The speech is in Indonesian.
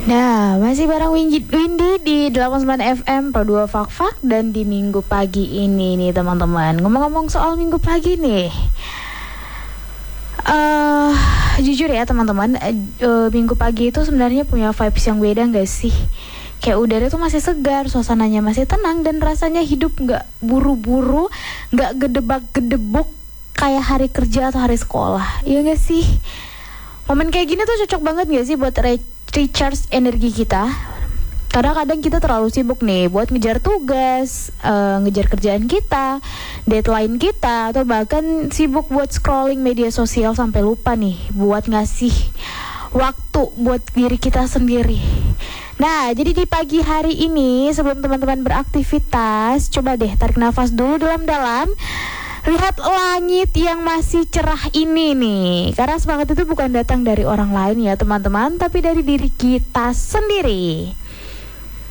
Nah, masih bareng Windy di 89 FM Pro 2 Fak dan di minggu pagi ini nih teman-teman. Ngomong-ngomong soal minggu pagi nih, jujur ya teman-teman, minggu pagi itu sebenarnya punya vibes yang beda gak sih? Kayak udara tuh masih segar, suasananya masih tenang, dan rasanya hidup gak buru-buru, gak gedebak-gedebuk kayak hari kerja atau hari sekolah. Iya gak sih? Momen kayak gini tuh cocok banget gak sih buat recharge energi kita? Kadang-kadang kita terlalu sibuk nih buat ngejar tugas, ngejar kerjaan kita, deadline kita, atau bahkan sibuk buat scrolling media sosial sampai lupa nih buat ngasih waktu buat diri kita sendiri. Nah, jadi di pagi hari ini sebelum teman-teman beraktivitas, coba deh tarik nafas dulu dalam-dalam. Lihat langit yang masih cerah ini nih. Karena semangat itu bukan datang dari orang lain ya teman-teman, tapi dari diri kita sendiri.